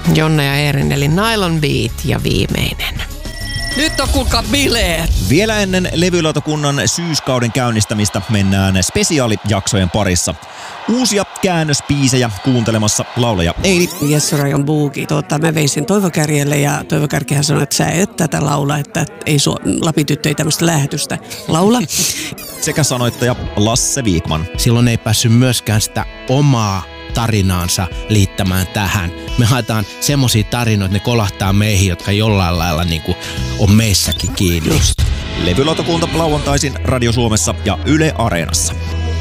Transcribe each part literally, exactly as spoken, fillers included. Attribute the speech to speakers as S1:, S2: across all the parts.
S1: Jonna ja Eerin eli Nylon Beat ja viimeinen. Nyt on kuulkaa bileet!
S2: Vielä ennen levylautakunnan syyskauden käynnistämistä mennään spesiaalijaksojen parissa. Uusia käännöspiisejä kuuntelemassa laulaja Eili.
S3: Jesse-Rajan Buuki. Tuota, mä vein sen Toivo Kärjelle ja Toivo Kärkihän sanoi, että sä et tätä laula, että ei su- Lapin-tyttö ei tämmöistä lähetystä laula.
S2: Sekä sanoittaja Lasse Viikman.
S4: Silloin ei päässyt myöskään sitä omaa tarinaansa liittämään tähän. Me haetaan semmosia tarinoita, ne kolahtaa meihin, jotka jollain lailla niin kuin on meissäkin kiinni. Just.
S2: Levylautakunta lauantaisin Radio Suomessa ja Yle Areenassa.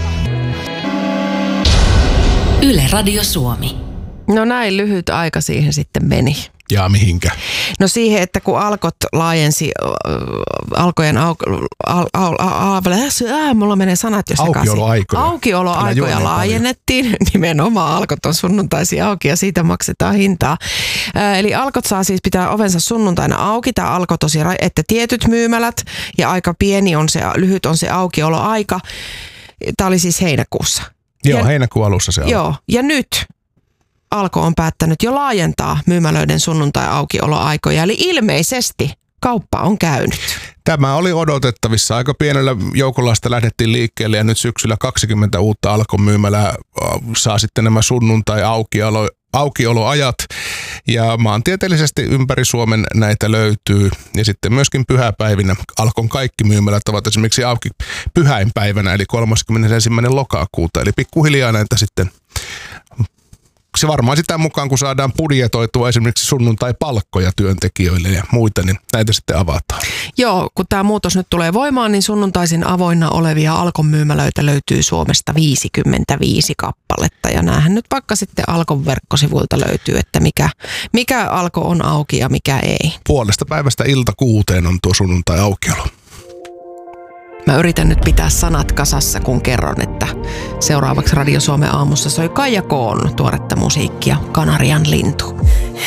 S5: Yle Radio Suomi.
S1: No näin lyhyt aika siihen sitten meni.
S6: Ja mihinkä?
S1: No siihen, että kun Alkot laajensi äh, alkojen au, al, al, al, al, mulla menee sanat jo sekaisin.
S6: Aukioloaikoja.
S1: Aukioloaikoja laajennettiin. Nimenomaan Alkot on sunnuntaisia auki ja siitä maksetaan hintaa. Äh, eli Alkot saa siis pitää ovensa sunnuntaina auki. Tämä Alko tosiaan, että tietyt myymälät ja aika pieni on se, lyhyt on se aukioloaika. Tämä oli siis heinäkuussa.
S6: Joo,
S1: ja,
S6: heinäkuun alussa se on.
S1: Joo, ja nyt Alko on päättänyt jo laajentaa myymälöiden sunnuntai-aukioloaikoja, eli ilmeisesti kauppa on käynyt.
S6: Tämä oli odotettavissa. Aika pienellä joukolla sitä lähdettiin liikkeelle ja nyt syksyllä kaksikymmentä uutta Alkon myymälää saa sitten nämä sunnuntai-aukiolo, aukioloajat. Ja maantieteellisesti ympäri Suomen näitä löytyy. Ja sitten myöskin pyhäpäivinä Alkon kaikki myymälät ovat esimerkiksi auki pyhäinpäivänä, eli kolmaskymmenesensimmäinen lokakuuta. Eli pikkuhiljaa näitä sitten... Se varmaan sitä mukaan, kun saadaan budjetoitua esimerkiksi sunnuntai-palkkoja työntekijöille ja muita, niin näitä sitten avataan.
S1: Joo, kun tämä muutos nyt tulee voimaan, niin sunnuntaisin avoinna olevia Alkon myymälöitä löytyy Suomesta viisikymmentäviisi kappaletta. Ja näähän nyt vaikka sitten Alkon verkkosivuilta löytyy, että mikä, mikä Alko on auki ja mikä ei.
S6: Puolesta päivästä ilta kuuteen on tuo sunnuntai-aukiolo.
S1: Mä yritän nyt pitää sanat kasassa, kun kerron, että seuraavaksi Radio Suomen aamussa soi Kaija Koon tuoretta musiikkia, Kanarian lintu.